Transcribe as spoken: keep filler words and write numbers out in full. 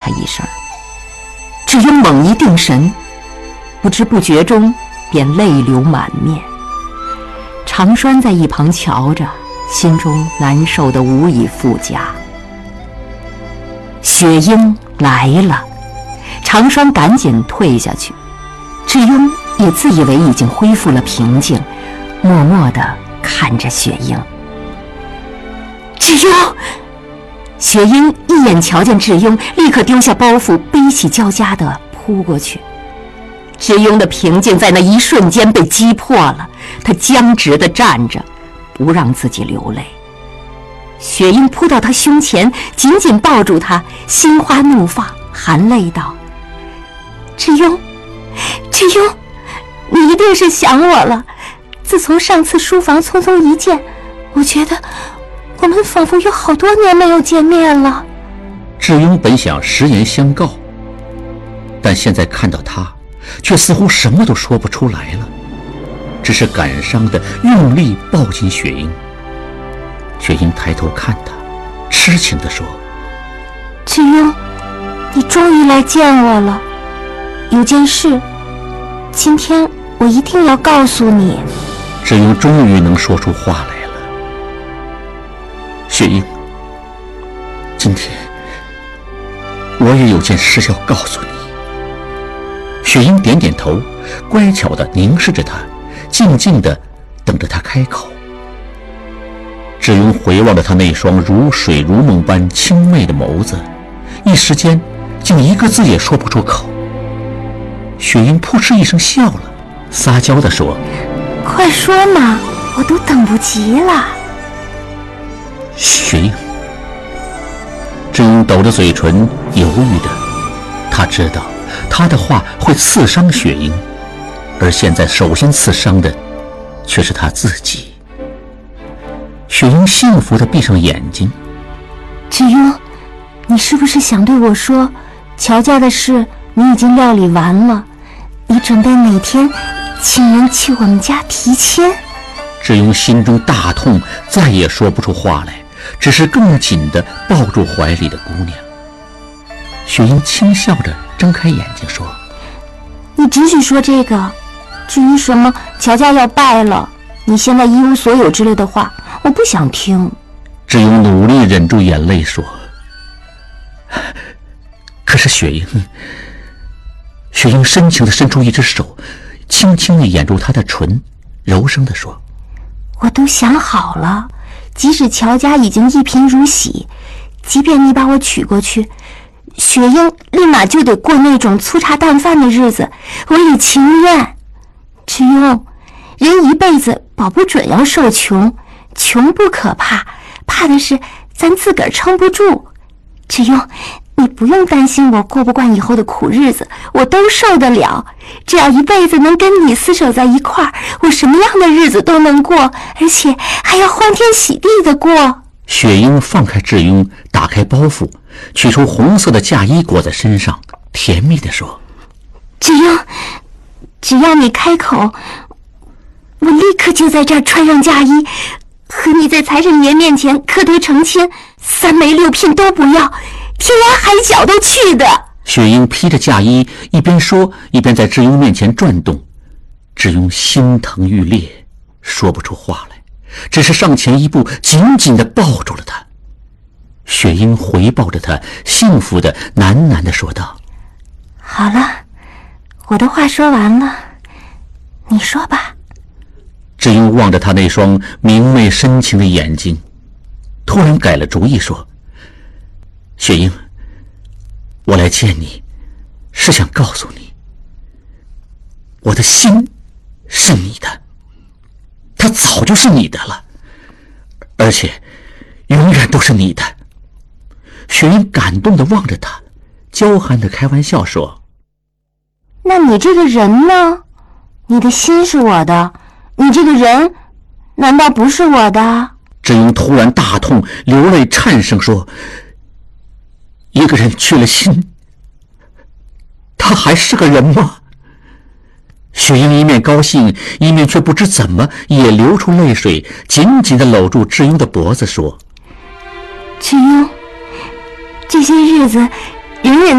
一声。智庸猛一定神，不知不觉中便泪流满面。长栓在一旁瞧着，心中难受得无以复加。雪鹰来了，长栓赶紧退下去。智庸也自以为已经恢复了平静，默默地看着雪鹰。智庸！雪鹰一眼瞧见智庸，立刻丢下包袱，悲喜交加地扑过去。智庸的平静在那一瞬间被击破了，他僵直地站着，不让自己流泪。雪鹰扑到他胸前，紧紧抱住他，心花怒放，含泪道：智庸，智庸，你一定是想我了。自从上次书房匆匆一见，我觉得我们仿佛有好多年没有见面了。 智庸本想实言相告，但现在看到他，却似乎什么都说不出来了，只是感伤地用力抱紧雪鹰。雪鹰抬头看他，痴情地说： 智庸，你终于来见我了，有件事，今天我一定要告诉你。 智庸终于能说出话来了。雪鹰，今天我也有件事要告诉你。雪鹰点点头，乖巧地凝视着他，静静地等着他开口。智庸回望着他那双如水如梦般清媚的眸子，一时间竟一个字也说不出口。雪鹰扑哧一声笑了，撒娇地说： 快说嘛，我都等不及了。 雪鹰。智庸抖着嘴唇，犹豫着。他知道他的话会刺伤雪鹰，而现在首先刺伤的却是他自己。雪鹰幸福地闭上眼睛。 智庸，你是不是想对我说，乔家的事你已经料理完了，你准备哪天请人去我们家提亲？ 智庸心中大痛，再也说不出话来，只是更紧地抱住怀里的姑娘。雪鹰轻笑着睁开眼睛说： 你只许说这个，至于什么乔家要败了，你现在一无所有之类的话，我不想听。 智庸努力忍住眼泪说：可是雪鹰。雪鹰深情地伸出一只手，轻轻地掩住他的唇，柔声地说： 我都想好了，即使乔家已经一贫如洗，即便你把我娶过去，雪鹰立马就得过那种粗茶淡饭的日子，我也情愿。智庸，人一辈子保不准要受穷，穷不可怕，怕的是咱自个儿撑不住。智庸，你不用担心我过不惯以后的苦日子，我都受得了。只要一辈子能跟你厮守在一块儿，我什么样的日子都能过，而且还要欢天喜地的过。 雪鹰放开智庸，打开包袱，取出红色的嫁衣裹在身上，甜蜜地说： 智庸，只要你开口，我立刻就在这儿穿上嫁衣，和你在财神爷面前磕头成亲，三媒六聘都不要，天涯海角都去的。 雪鹰披着嫁衣，一边说一边在智庸面前转动。智庸心疼欲裂，说不出话来，只是上前一步，紧紧地抱住了他。雪鹰回抱着他，幸福地喃喃地说道： 好了，我的话说完了，你说吧。 智庸望着他那双明媚深情的眼睛，突然改了主意说：雪鹰，我来见你是想告诉你，我的心是你的，它早就是你的了，而且永远都是你的。雪鹰感动地望着他，娇憨地开玩笑说： 那你这个人呢？你的心是我的，你这个人难道不是我的？ 智庸突然大痛，流泪颤声说：一个人去了心，他还是个人吗？雪鹰一面高兴，一面却不知怎么也流出泪水，紧紧地搂住智庸的脖子说： 智庸，这些日子人人